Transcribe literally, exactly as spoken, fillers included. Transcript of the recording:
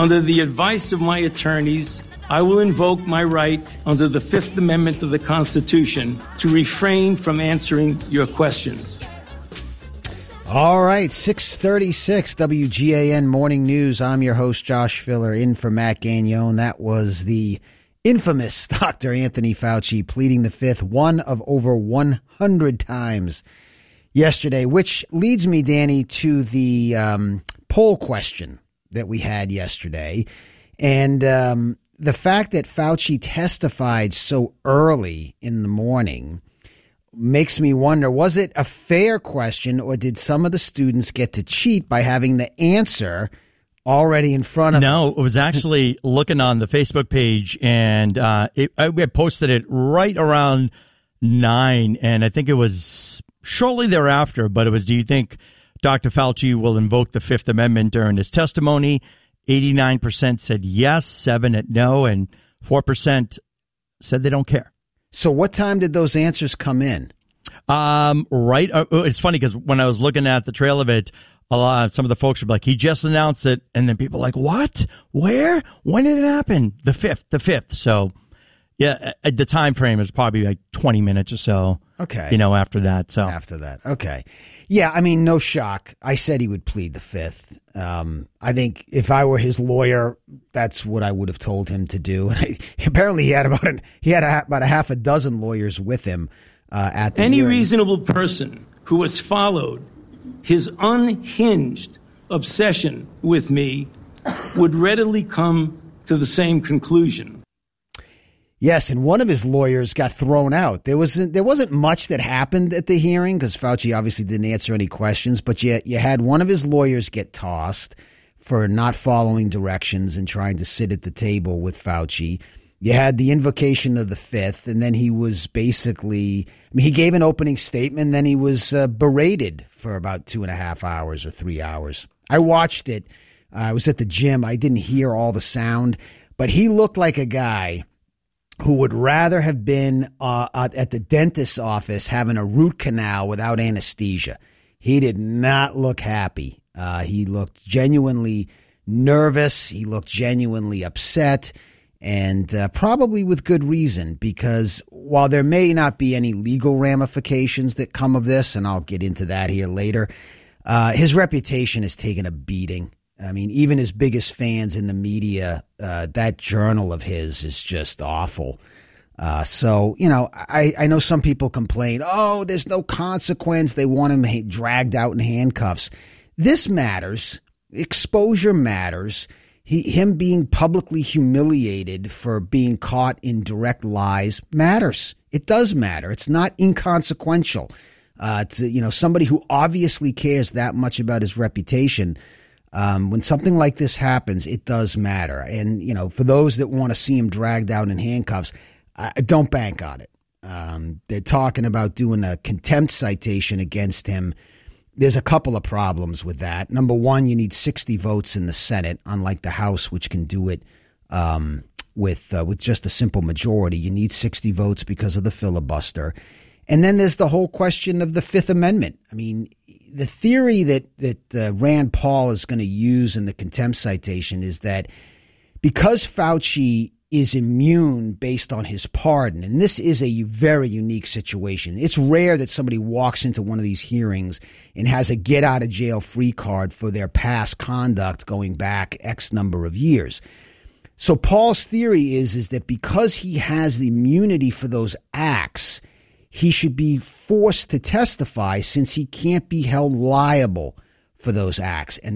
Under the advice of my attorneys, I will invoke my right under the Fifth Amendment of the Constitution to refrain from answering your questions. All right, six thirty-six W G A N Morning News. I'm your host, Josh Filler, in for Matt Gagnon. That was the infamous Doctor Anthony Fauci pleading the fifth, one of over one hundred times yesterday, which leads me, Danny, to the um, poll question that we had yesterday. And um, the fact that Fauci testified so early in the morning makes me wonder, was it a fair question, or did some of the students get to cheat by having the answer already in front of no, them? No, it was actually looking on the Facebook page, and uh, it, I had posted it right around nine, and I think it was shortly thereafter, but it was, do you think Doctor Fauci will invoke the Fifth Amendment during his testimony? eighty-nine percent said yes, seven at no, and four percent said they don't care. So what time did those answers come in? Um, right. Uh, it's funny because when I was looking at the trail of it, a lot, some of the folks were like, he just announced it. And then people were like, what? Where? When did it happen? The fifth, the fifth. So, yeah, the time frame is probably like twenty minutes or so. Okay. You know, after that. So After that. Okay. Yeah, I mean, no shock. I said he would plead the fifth. Um, I think if I were his lawyer, that's what I would have told him to do. And I, apparently, he had about an, he had a, about a half a dozen lawyers with him uh, at the Any hearing. reasonable person who has followed his unhinged obsession with me would readily come to the same conclusion. Yes, and one of his lawyers got thrown out. There wasn't there wasn't much that happened at the hearing because Fauci obviously didn't answer any questions, but you, you had one of his lawyers get tossed for not following directions and trying to sit at the table with Fauci. You had the invocation of the fifth, and then he was basically, I mean, he gave an opening statement, and then he was uh, berated for about two and a half hours or three hours. I watched it. Uh, I was at the gym. I didn't hear all the sound, but he looked like a guy who would rather have been uh, at the dentist's office having a root canal without anesthesia. He did not look happy. Uh, he looked genuinely nervous. He looked genuinely upset, and uh, probably with good reason, because while there may not be any legal ramifications that come of this, and I'll get into that here later, uh, his reputation has taken a beating. I mean, even his biggest fans in the media, uh, that journal of his is just awful. Uh, so, you know, I, I know some people complain, oh, there's no consequence. They want him dragged out in handcuffs. This matters. Exposure matters. He, him being publicly humiliated for being caught in direct lies matters. It does matter. It's not inconsequential. Uh, to, you know, somebody who obviously cares that much about his reputation, Um, when something like this happens, it does matter. And, you know, for those that want to see him dragged out in handcuffs, uh, don't bank on it. Um, they're talking about doing a contempt citation against him. There's a couple of problems with that. Number one, you need sixty votes in the Senate, unlike the House, which can do it um, with uh, with just a simple majority. You need sixty votes because of the filibuster. And then there's the whole question of the Fifth Amendment. I mean, the theory that, that uh, Rand Paul is going to use in the contempt citation is that because Fauci is immune based on his pardon, and this is a very unique situation. It's rare that somebody walks into one of these hearings and has a get-out-of-jail-free card for their past conduct going back X number of years. So Paul's theory is, is that because he has the immunity for those acts, he should be forced to testify since he can't be held liable for those acts. And